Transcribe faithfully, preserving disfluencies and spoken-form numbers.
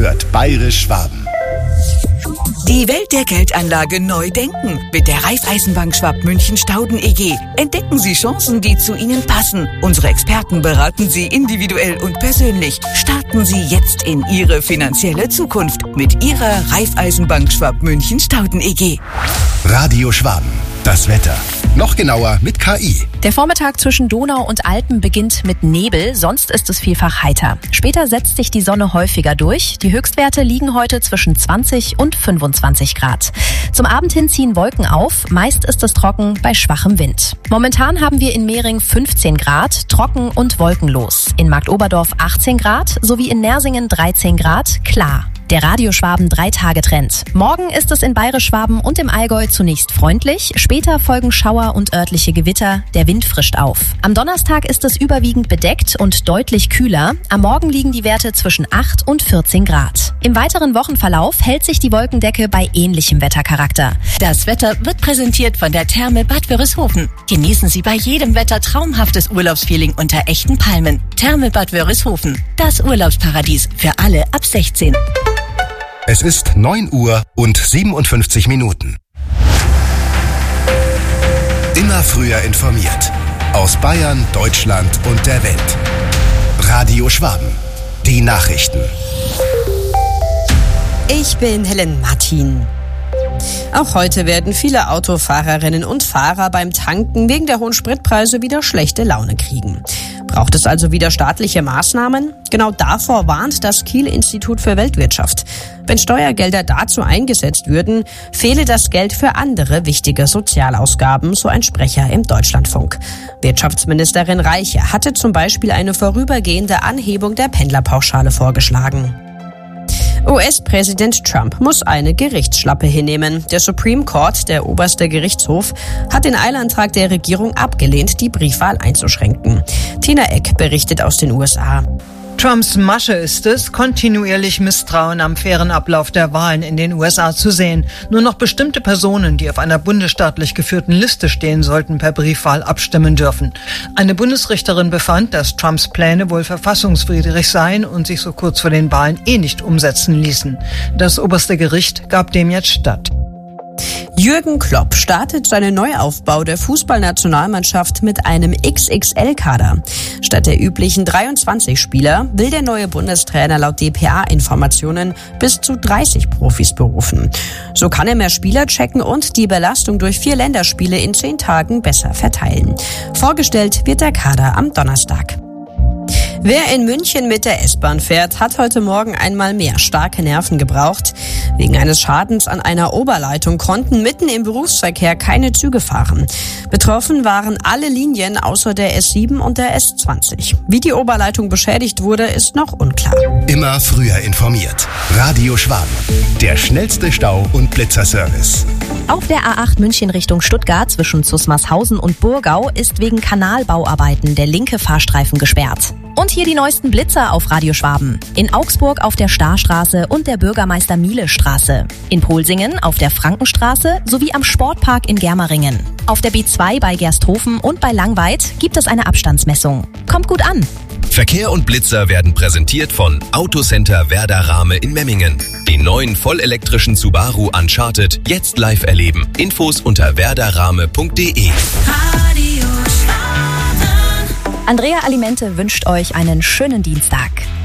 hört Bayerisch Schwaben. Die Welt der Geldanlage neu denken mit der Raiffeisenbank Schwab München Stauden E G. Entdecken Sie Chancen, die zu Ihnen passen. Unsere Experten beraten Sie individuell und persönlich. Starten Sie jetzt in Ihre finanzielle Zukunft mit Ihrer Raiffeisenbank Schwab München Stauden E G. Radio Schwaben. Das Wetter. Noch genauer mit K I. Der Vormittag zwischen Donau und Alpen beginnt mit Nebel, sonst ist es vielfach heiter. Später setzt sich die Sonne häufiger durch. Die Höchstwerte liegen heute zwischen zwanzig und fünfundzwanzig Grad. Zum Abend hin ziehen Wolken auf, meist ist es trocken bei schwachem Wind. Momentan haben wir in Mehring fünfzehn Grad, trocken und wolkenlos. In Marktoberdorf achtzehn Grad sowie in Nersingen dreizehn Grad, klar. Der Radio-Schwaben drei-Tage-Trend. Morgen ist es in Bayerisch-Schwaben und im Allgäu zunächst freundlich, später folgen Schauer und örtliche Gewitter, der Wind frischt auf. Am Donnerstag ist es überwiegend bedeckt und deutlich kühler. Am Morgen liegen die Werte zwischen acht und vierzehn Grad. Im weiteren Wochenverlauf hält sich die Wolkendecke bei ähnlichem Wettercharakter. Das Wetter wird präsentiert von der Therme Bad Wörishofen. Genießen Sie bei jedem Wetter traumhaftes Urlaubsfeeling unter echten Palmen. Therme Bad Wörishofen, das Urlaubsparadies für alle ab sechzehn. Es ist neun Uhr und siebenundfünfzig Minuten. Immer früher informiert. Aus Bayern, Deutschland und der Welt. Radio Schwaben. Die Nachrichten. Ich bin Helen Martin. Auch heute werden viele Autofahrerinnen und Fahrer beim Tanken wegen der hohen Spritpreise wieder schlechte Laune kriegen. Braucht es also wieder staatliche Maßnahmen? Genau davor warnt das Kiel-Institut für Weltwirtschaft. Wenn Steuergelder dazu eingesetzt würden, fehle das Geld für andere wichtige Sozialausgaben, so ein Sprecher im Deutschlandfunk. Wirtschaftsministerin Reiche hatte zum Beispiel eine vorübergehende Anhebung der Pendlerpauschale vorgeschlagen. U S-Präsident Trump muss eine Gerichtsschlappe hinnehmen. Der Supreme Court, der oberste Gerichtshof, hat den Eilantrag der Regierung abgelehnt, die Briefwahl einzuschränken. Tina Eck berichtet aus den U S A. Trumps Masche ist es, kontinuierlich Misstrauen am fairen Ablauf der Wahlen in den U S A zu sehen. Nur noch bestimmte Personen, die auf einer bundesstaatlich geführten Liste stehen, sollten per Briefwahl abstimmen dürfen. Eine Bundesrichterin befand, dass Trumps Pläne wohl verfassungswidrig seien und sich so kurz vor den Wahlen eh nicht umsetzen ließen. Das oberste Gericht gab dem jetzt statt. Jürgen Klopp startet seinen Neuaufbau der Fußballnationalmannschaft mit einem X X L-Kader. Statt der üblichen dreiundzwanzig Spieler will der neue Bundestrainer laut D P A-Informationen bis zu dreißig Profis berufen. So kann er mehr Spieler checken und die Belastung durch vier Länderspiele in zehn Tagen besser verteilen. Vorgestellt wird der Kader am Donnerstag. Wer in München mit der S-Bahn fährt, hat heute Morgen einmal mehr starke Nerven gebraucht. Wegen eines Schadens an einer Oberleitung konnten mitten im Berufsverkehr keine Züge fahren. Betroffen waren alle Linien außer der S sieben und der S zwanzig. Wie die Oberleitung beschädigt wurde, ist noch unklar. Immer früher informiert. Radio Schwaben. Der schnellste Stau- und Blitzerservice. Auf der A acht München Richtung Stuttgart zwischen Zusmarshausen und Burgau ist wegen Kanalbauarbeiten der linke Fahrstreifen gesperrt. Und hier die neuesten Blitzer auf Radio Schwaben. In Augsburg auf der Starstraße und der Bürgermeister-Miele-Straße. In Polsingen auf der Frankenstraße sowie am Sportpark in Germeringen. Auf der B zwei bei Gersthofen und bei Langweid gibt es eine Abstandsmessung. Kommt gut an! Verkehr und Blitzer werden präsentiert von Autocenter Werder Rahme in Memmingen. Den neuen vollelektrischen Subaru Uncharted jetzt live erleben. Infos unter werderrahme punkt de. Andrea Alimente wünscht euch einen schönen Dienstag.